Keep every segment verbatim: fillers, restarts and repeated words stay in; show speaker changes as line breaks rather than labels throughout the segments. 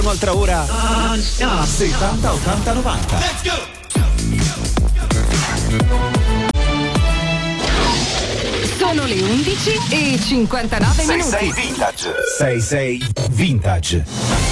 Un'altra ora settanta ottanta novanta.
Let's go!
Sono le undici e cinquantanove minuti.
sei sei Vintage. sei sei Vintage.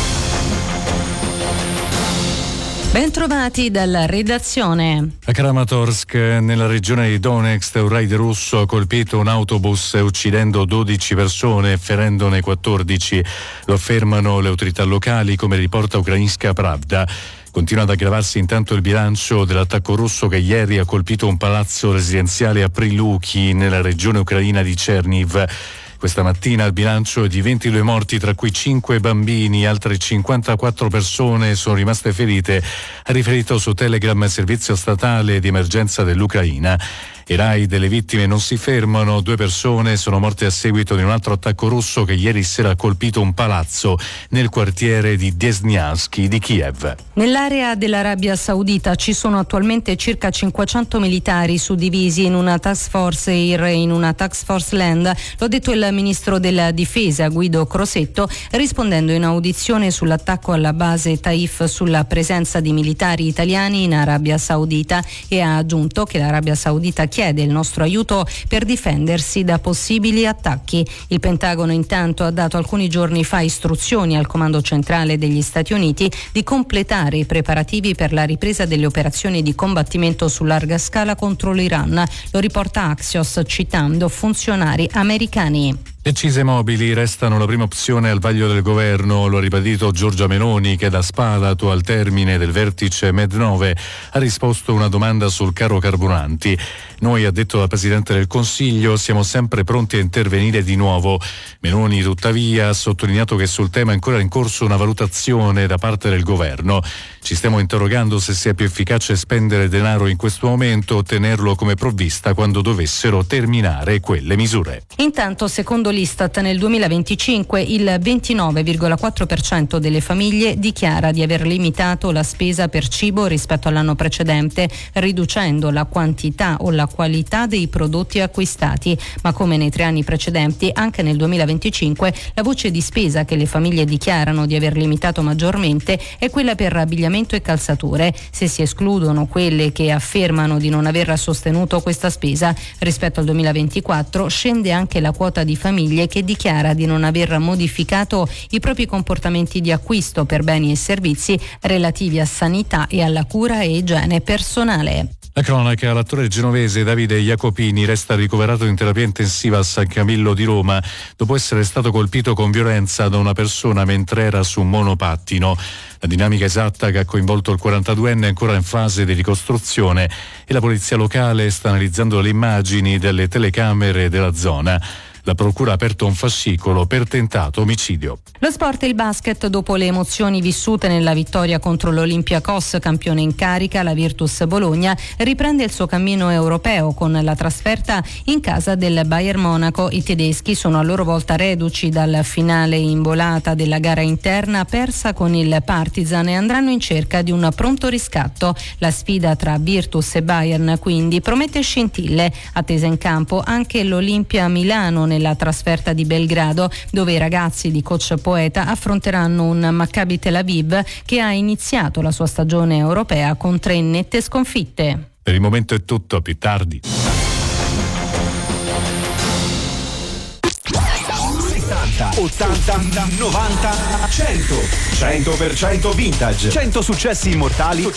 Bentrovati dalla redazione.
A Kramatorsk, nella regione di Donetsk, un raid russo ha colpito un autobus uccidendo dodici persone e ferendone quattordici. Lo affermano le autorità locali, come riporta Ukrainska Pravda. Continua ad aggravarsi intanto il bilancio dell'attacco russo che ieri ha colpito un palazzo residenziale a Priluki, nella regione ucraina di Cherniv. Questa mattina il bilancio è di ventidue morti, tra cui cinque bambini, altre cinquantaquattro persone sono rimaste ferite, ha riferito su Telegram il servizio statale di emergenza dell'Ucraina. I raid delle vittime non si fermano, due persone sono morte a seguito di un altro attacco russo che ieri sera ha colpito un palazzo nel quartiere di Desnyansk di Kiev.
Nell'area dell'Arabia Saudita ci sono attualmente circa cinquecento militari suddivisi in una task force Air e in una task force Land. Lo ha detto il ministro della difesa Guido Crosetto, rispondendo in audizione sull'attacco alla base Taif sulla presenza di militari italiani in Arabia Saudita, e ha aggiunto che l'Arabia Saudita chiede il nostro aiuto per difendersi da possibili attacchi. Il Pentagono intanto ha dato alcuni giorni fa istruzioni al comando centrale degli Stati Uniti di completare i preparativi per la ripresa delle operazioni di combattimento su larga scala contro l'Iran. Lo riporta Axios citando funzionari americani.
Le accise mobili restano la prima opzione al vaglio del governo, lo ha ribadito Giorgia Meloni, che da Spalato al termine del vertice Med nove ha risposto a una domanda sul caro carburanti. Noi, ha detto la Presidente del Consiglio, siamo sempre pronti a intervenire di nuovo. Meloni tuttavia ha sottolineato che sul tema è ancora in corso una valutazione da parte del governo. Ci stiamo interrogando se sia più efficace spendere denaro in questo momento o tenerlo come provvista quando dovessero terminare quelle misure.
Intanto, secondo l'Istat, nel duemilaventicinque il ventinove virgola quattro per cento delle famiglie dichiara di aver limitato la spesa per cibo rispetto all'anno precedente, riducendo la quantità o la qualità dei prodotti acquistati. Ma come nei tre anni precedenti, anche nel duemilaventicinque la voce di spesa che le famiglie dichiarano di aver limitato maggiormente è quella per abbigliamento e calzature. Se si escludono quelle che affermano di non aver sostenuto questa spesa, rispetto al duemilaventiquattro scende anche la quota di famiglie che dichiara di non aver modificato i propri comportamenti di acquisto per beni e servizi relativi a sanità e alla cura e igiene personale.
La cronaca: l'attore genovese Davide Jacopini resta ricoverato in terapia intensiva a San Camillo di Roma dopo essere stato colpito con violenza da una persona mentre era su un monopattino. La dinamica esatta che ha coinvolto il quarantaduenne è ancora in fase di ricostruzione e la polizia locale sta analizzando le immagini delle telecamere della zona. La procura ha aperto un fascicolo per tentato omicidio.
Lo sport e il basket: dopo le emozioni vissute nella vittoria contro l'Olympiakos, campione in carica, la Virtus Bologna riprende il suo cammino europeo con la trasferta in casa del Bayern Monaco. I tedeschi sono a loro volta reduci dal finale in volata della gara interna persa con il Partizan e andranno in cerca di un pronto riscatto. La sfida tra Virtus e Bayern quindi promette scintille. Attesa in campo anche l'Olimpia Milano nella trasferta di Belgrado, dove i ragazzi di coach Poeta affronteranno un Maccabi Tel Aviv che ha iniziato la sua stagione europea con tre nette sconfitte.
Per il momento è tutto, più tardi.
settanta, ottanta, novanta, cento. cento per cento vintage. cento successi immortali